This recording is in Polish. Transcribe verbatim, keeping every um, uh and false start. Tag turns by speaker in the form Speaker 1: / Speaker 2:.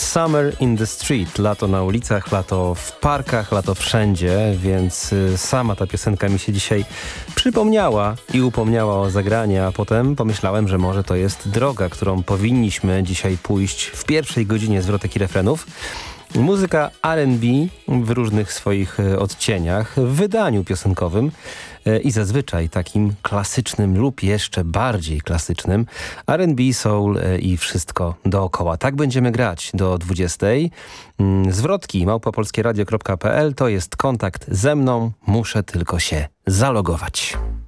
Speaker 1: Summer in the street. Lato na ulicach, lato w parkach, lato wszędzie, więc sama ta piosenka mi się dzisiaj przypomniała i upomniała o zagranie, a potem pomyślałem, że może to jest droga, którą powinniśmy dzisiaj pójść w pierwszej godzinie zwrotek i refrenów. Muzyka R and B w różnych swoich odcieniach, w wydaniu piosenkowym i zazwyczaj takim klasycznym lub jeszcze bardziej klasycznym. R and B, soul i wszystko dookoła. Tak będziemy grać do dwudziestej. Zwrotki małpa polskieradio kropka p l to jest kontakt ze mną. Muszę tylko się zalogować.